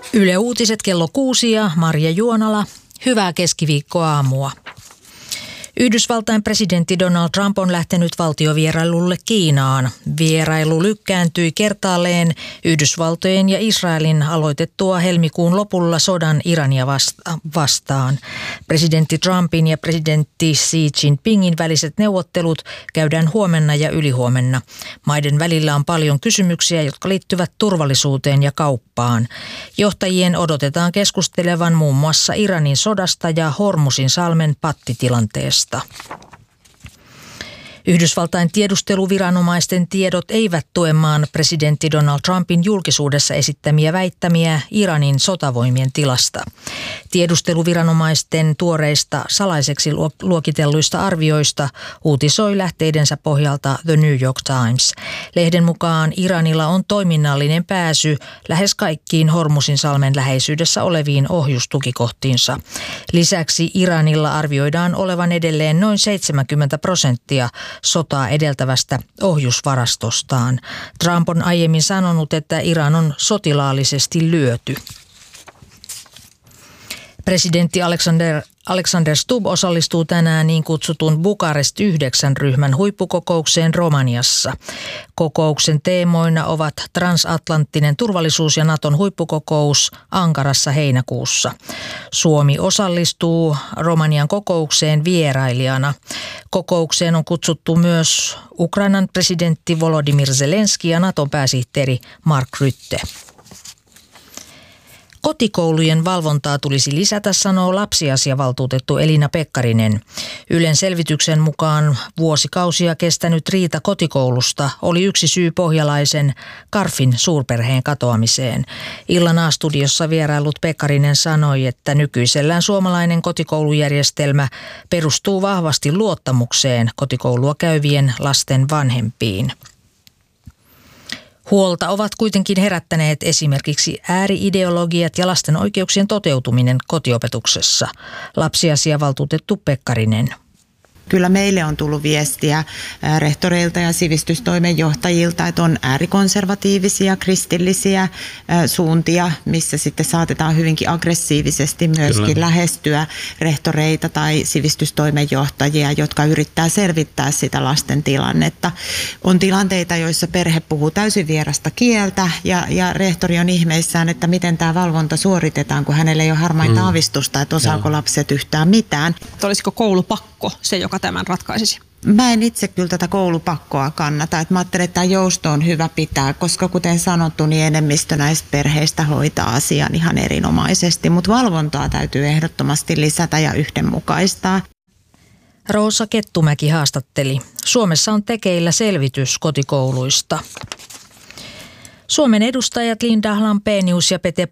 Yle Uutiset kello 6 ja Marja Juonala. Hyvää keskiviikkoaamua. Yhdysvaltain presidentti Donald Trump on lähtenyt valtiovierailulle Kiinaan. Vierailu lykkääntyi kertaalleen Yhdysvaltojen ja Israelin aloitettua helmikuun lopulla sodan Irania vastaan. Presidentti Trumpin ja presidentti Xi Jinpingin väliset neuvottelut käydään huomenna ja ylihuomenna. Maiden välillä on paljon kysymyksiä, jotka liittyvät turvallisuuteen ja kauppaan. Johtajien odotetaan keskustelevan muun muassa Iranin sodasta ja Hormuzin salmen pattitilanteesta. Yhdysvaltain tiedusteluviranomaisten tiedot eivät tue maan presidentti Donald Trumpin julkisuudessa esittämiä väittämiä Iranin sotavoimien tilasta. Tiedusteluviranomaisten tuoreista salaiseksi luokitelluista arvioista uutisoi lähteidensä pohjalta The New York Times. Lehden mukaan Iranilla on toiminnallinen pääsy lähes kaikkiin Hormuzin salmen läheisyydessä oleviin ohjustukikohtiinsa. Lisäksi Iranilla arvioidaan olevan edelleen noin 70% sotaa edeltävästä ohjusvarastostaan. Trump on aiemmin sanonut, että Iran on sotilaallisesti lyöty. Presidentti Alexander Stubb osallistuu tänään niin kutsutun Bukarest 9-ryhmän huippukokoukseen Romaniassa. Kokouksen teemoina ovat transatlanttinen turvallisuus ja Naton huippukokous Ankarassa heinäkuussa. Suomi osallistuu Romanian kokoukseen vierailijana. Kokoukseen on kutsuttu myös Ukrainan presidentti Volodymyr Zelenski ja Naton pääsihteeri Mark Rutte. Kotikoulujen valvontaa tulisi lisätä, sanoo lapsiasiavaltuutettu Elina Pekkarinen. Ylen selvityksen mukaan vuosikausia kestänyt riita kotikoulusta oli yksi syy pohjalaisen Karfin suurperheen katoamiseen. Illan A-studiossa vierailut Pekkarinen sanoi, että nykyisellään suomalainen kotikoulujärjestelmä perustuu vahvasti luottamukseen kotikoulua käyvien lasten vanhempiin. Huolta ovat kuitenkin herättäneet esimerkiksi ääri-ideologiat ja lasten oikeuksien toteutuminen kotiopetuksessa. Lapsiasiavaltuutettu Pekkarinen. Kyllä meille on tullut viestiä rehtoreilta ja sivistystoimenjohtajilta, että on äärikonservatiivisia, kristillisiä suuntia, missä sitten saatetaan hyvinkin aggressiivisesti myöskin lähestyä rehtoreita tai sivistystoimenjohtajia, jotka yrittää selvittää sitä lasten tilannetta. On tilanteita, joissa perhe puhuu täysin vierasta kieltä ja rehtori on ihmeissään, että miten tämä valvonta suoritetaan, kun hänellä ei ole harmainta aavistusta, että osaako lapset yhtään mitään. Olisiko koulupakko se, joka tämän ratkaisisi? Mä en itse kyllä tätä koulupakkoa kannata. Mä ajattelen, että tämä jousto on hyvä pitää, koska kuten sanottu, niin enemmistö näistä perheistä hoitaa asian ihan erinomaisesti. Mutta valvontaa täytyy ehdottomasti lisätä ja yhdenmukaistaa. Roosa Kettumäki haastatteli. Suomessa on tekeillä selvitys kotikouluista. Suomen edustajat Linda Lampenius ja Pete